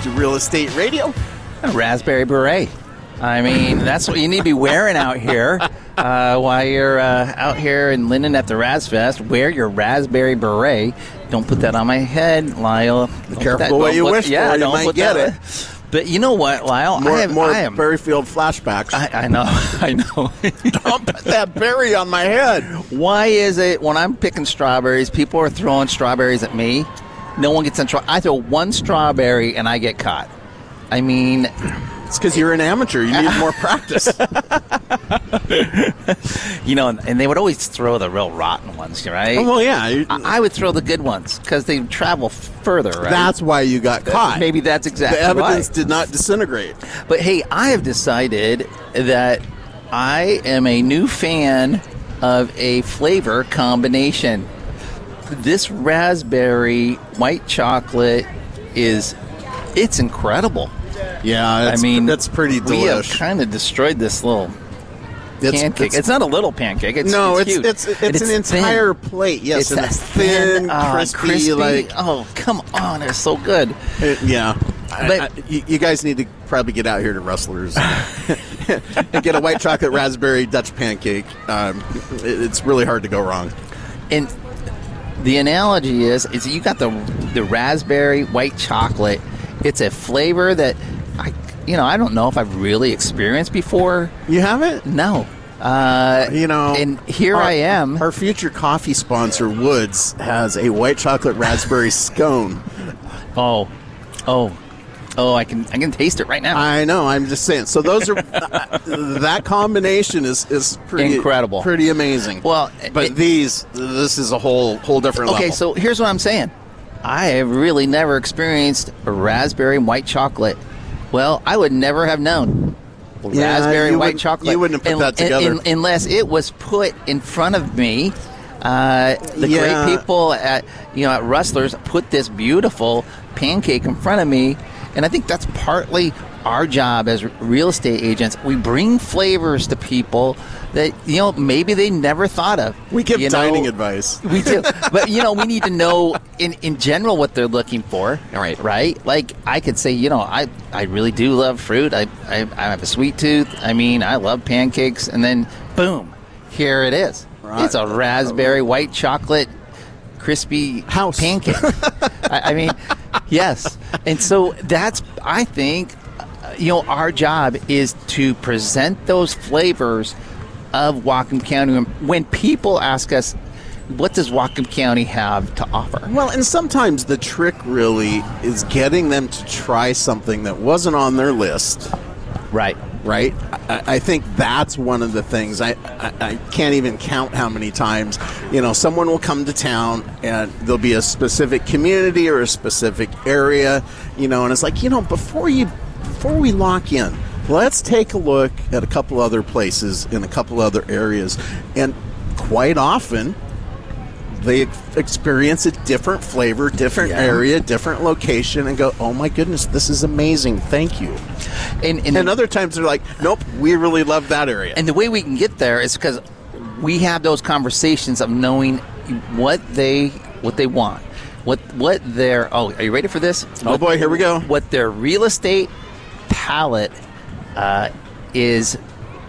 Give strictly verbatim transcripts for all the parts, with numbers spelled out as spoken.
to Real Estate Radio. A raspberry beret. I mean, that's what you need to be wearing out here. Uh, while you're uh, out here in Linden at the RazFest, wear your raspberry beret. Don't put that on my head, Lyle. Be careful what you put, wish yeah, for. You don't might put get that, it. But you know what, Lyle? More, I am, more I am, Berryfield flashbacks. I, I know. I know. Don't put that berry on my head. Why is it when I'm picking strawberries, people are throwing strawberries at me? No one gets in trouble. I throw one strawberry and I get caught. I mean, it's because you're an amateur. You need more practice. You know, and they would always throw the real rotten ones, right? Oh, well, yeah. I, I would throw the good ones because they travel further, right? That's why you got caught. Maybe that's exactly the evidence why. did not disintegrate. But hey, I have decided that I am a new fan of a flavor combination. This raspberry white chocolate is, it's incredible. Yeah, it's, I mean, that's pretty We have delish. kind of destroyed this little It's, pancake. it's, It's, not a little pancake. It's, no, it's it's huge. it's it's, And an entire thin. plate. Yes, It's and that it's thin, uh, crispy, crispy. like Oh, come on! It's so good. it, yeah. But- I, I, you, you guys need to probably get out here to Rustlers and get a white chocolate raspberry Dutch pancake. Um, it, it's really hard to go wrong. And the analogy is, is you got the the raspberry white chocolate. It's a flavor that I, you know, I don't know if I've really experienced before. You haven't? No. Uh, You know, and here our, I am. Our future coffee sponsor, Woods, has a white chocolate raspberry scone. Oh, oh, oh! I can I can taste it right now. I know. I'm just saying. So those are uh, that combination is is pretty Incredible. pretty amazing. Well, but it- these this is a whole whole different Okay, level. so here's what I'm saying. I have really never experienced a raspberry and white chocolate. Well, I would never have known. Yeah, raspberry you and white wouldn't- chocolate. you wouldn't have put that together. unless it was put in front of me. Uh, the Yeah. great people at you know at Rustlers put this beautiful pancake in front of me, and I think that's partly our job as real estate agents. We bring flavors to people that you know maybe they never thought of. we give you dining know? advice. We do, but you know, we need to know in, in general what they're looking for. Right. right. Like I could say, you know, I, I really do love fruit. I, I I have a sweet tooth. I mean, I love pancakes, and then boom, here it is. Right. It's a raspberry white chocolate crispy House. pancake. I, I mean, yes, and so that's I think, uh, you know, our job is to present those flavors of Whatcom County. When people ask us, what does Whatcom County have to offer? Well, and sometimes the trick really is getting them to try something that wasn't on their list. Right. Right? I, I think that's one of the things. I, I, I can't even count how many times, you know, someone will come to town and there'll be a specific community or a specific area, you know, and it's like, you know, before you, before we lock in, let's take a look at a couple other places in a couple other areas. And quite often, they experience a different flavor, different Yeah. area, different location, and go, oh my goodness, this is amazing. Thank you. And, and, And other times they're like, nope, we really love that area. and the way we can get there is because we have those conversations of knowing what they what they want, what what their oh, are you ready for this? Oh, What- boy, here we go. What their real estate palette uh, is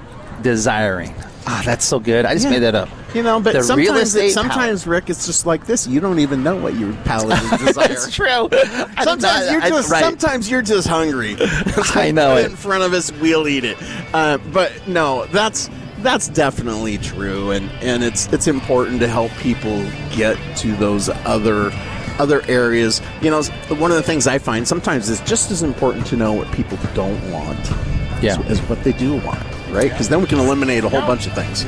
desiring. Ah, that's so good. I just Yeah. made that up. You know, but The real sometimes, estate it, sometimes Rick, it's just like this. You don't even know what your palate is desire. It's true. I did Sometimes not- you're I- just right. sometimes you're just hungry. It's I like, know put it. in front of us, we'll eat it. Uh, but no, that's that's definitely true, and, and it's it's important to help people get to those other other areas. You know, one of the things I find sometimes is just as important to know what people don't want Yeah. as, as what they do want, right? Because then we can eliminate a whole bunch of things.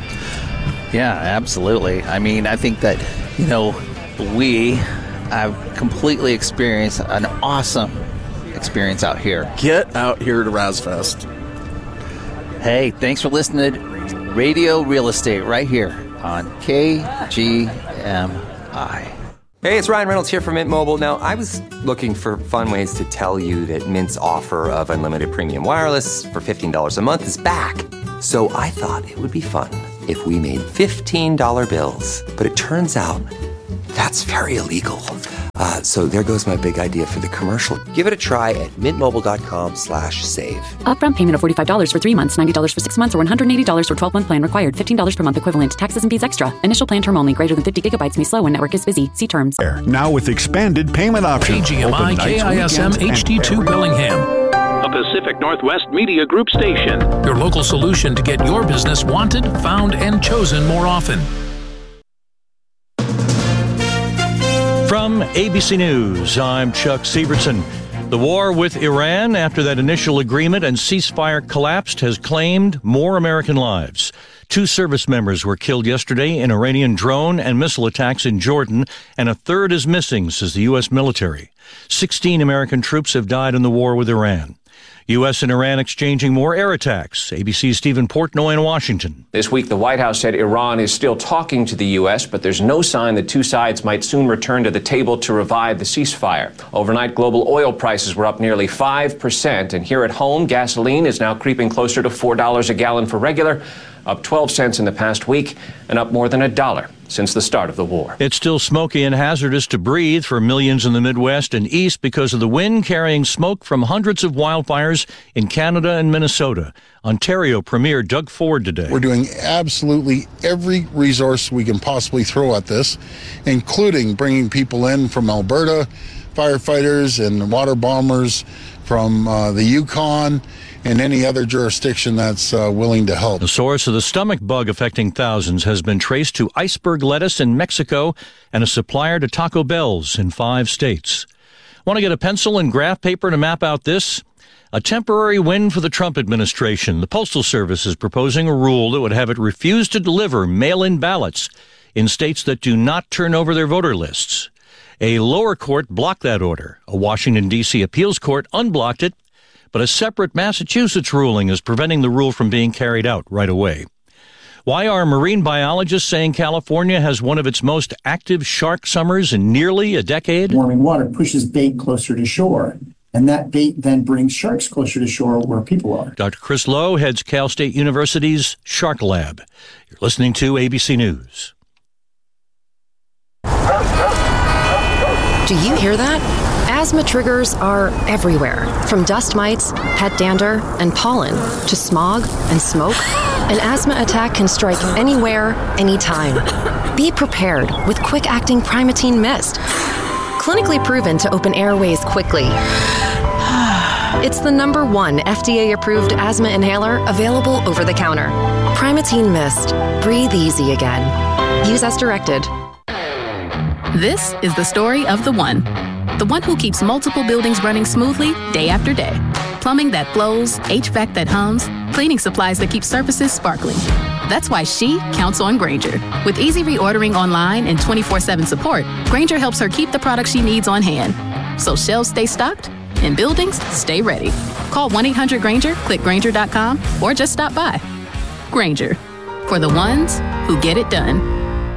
Yeah, absolutely. I mean, I think that, you know, we have completely experienced an awesome experience out here. Get out here to RazFest. Hey, thanks for listening to Radio Real Estate right here on K G M I. Hey, it's Ryan Reynolds here from Mint Mobile. Now, I was looking for fun ways to tell you that Mint's offer of unlimited premium wireless for fifteen dollars a month is back. So I thought it would be fun if we made fifteen dollar bills. But it turns out that's very illegal. Uh, so there goes my big idea for the commercial. Give it a try at mintmobile.com slash save. Upfront payment of forty-five dollars for three months, ninety dollars for six months, or one hundred eighty dollars for twelve-month plan required. fifteen dollars per month equivalent. Taxes and fees extra. Initial plan term only. Greater than fifty gigabytes may slow when network is busy. See terms. Now with expanded payment options. A G M I K I S M H D two Bellingham. A Pacific Northwest Media Group station. Your local solution to get your business wanted, found, and chosen more often. From A B C News, I'm Chuck Sievertson. The war with Iran, after that initial agreement and ceasefire collapsed, has claimed more American lives. Two service members were killed yesterday in Iranian drone and missile attacks in Jordan, and a third is missing, says the U S military. Sixteen American troops have died in the war with Iran. U S and Iran exchanging more air attacks. A B C's Stephen Portnoy in Washington. This week, the White House said Iran is still talking to the U S, but there's no sign the two sides might soon return to the table to revive the ceasefire. Overnight, global oil prices were up nearly five percent, and here at home, gasoline is now creeping closer to four dollars a gallon for regular, up twelve cents in the past week, and up more than a dollar since the start of the war. It's still smoky and hazardous to breathe for millions in the Midwest and East because of the wind carrying smoke from hundreds of wildfires in Canada and Minnesota. Ontario Premier Doug Ford today. We're doing absolutely every resource we can possibly throw at this, including bringing people in from Alberta, firefighters and water bombers from uh, the Yukon, and any other jurisdiction that's uh, willing to help. The source of the stomach bug affecting thousands has been traced to iceberg lettuce in Mexico and a supplier to Taco Bell's in five states. Want to get a pencil and graph paper to map out this? A temporary win for the Trump administration. The Postal Service is proposing a rule that would have it refuse to deliver mail-in ballots in states that do not turn over their voter lists. A lower court blocked that order. A Washington, D C appeals court unblocked it, but a separate Massachusetts ruling is preventing the rule from being carried out right away. Why are marine biologists saying California has one of its most active shark summers in nearly a decade? Warming water pushes bait closer to shore, and that bait then brings sharks closer to shore where people are. Doctor Chris Lowe heads Cal State University's Shark Lab. You're listening to A B C News. Do you hear that? Asthma triggers are everywhere, from dust mites, pet dander, and pollen, to smog and smoke. An asthma attack can strike anywhere, anytime. Be prepared with quick-acting Primatene Mist. Clinically proven to open airways quickly. It's the number one F D A-approved asthma inhaler available over the counter. Primatene Mist. Breathe easy again. Use as directed. This is the story of the one. The one who keeps multiple buildings running smoothly day after day. Plumbing that flows, H V A C that hums, cleaning supplies that keep surfaces sparkling. That's why she counts on Grainger. With easy reordering online and twenty-four seven support, Grainger helps her keep the products she needs on hand. So shelves stay stocked and buildings stay ready. Call one eight hundred Grainger, click Grainger dot com, or just stop by. Grainger, for the ones who get it done.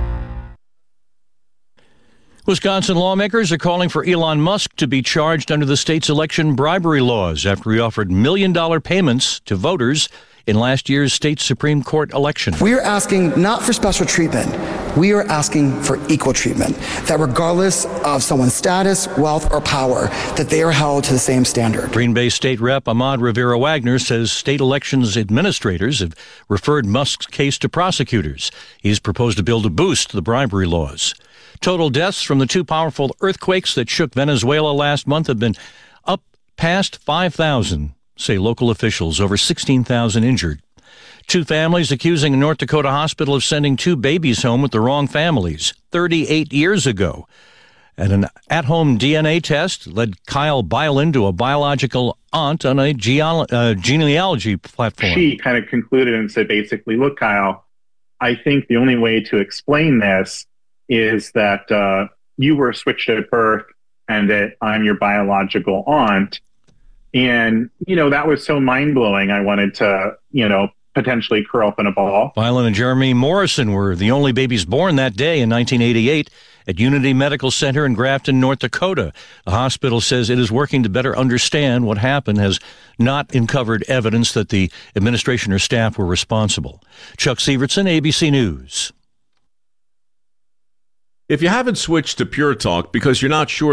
Wisconsin lawmakers are calling for Elon Musk to be charged under the state's election bribery laws after he offered million-dollar payments to voters in last year's state Supreme Court election. We are asking not for special treatment. We are asking for equal treatment, that regardless of someone's status, wealth, or power, that they are held to the same standard. Green Bay State Rep Ahmad Rivera-Wagner says state elections administrators have referred Musk's case to prosecutors. He's proposed a bill to boost the bribery laws. Total deaths from the two powerful earthquakes that shook Venezuela last month have been up past five thousand, say local officials, over sixteen thousand injured. Two families accusing a North Dakota hospital of sending two babies home with the wrong families thirty-eight years ago. And an at-home D N A test led Kyle Byland to a biological aunt on a geolo- uh, genealogy platform. She kind of concluded and said, basically, look, Kyle, I think the only way to explain this is that uh, you were switched at birth and that I'm your biological aunt. And, you know, that was so mind-blowing. I wanted to, you know, potentially curl up in a ball. Byland and Jeremy Morrison were the only babies born that day in nineteen eighty-eight at Unity Medical Center in Grafton, North Dakota. The hospital says it is working to better understand what happened, has not uncovered evidence that the administration or staff were responsible. Chuck Sievertson, A B C News. If you haven't switched to Pure Talk because you're not sure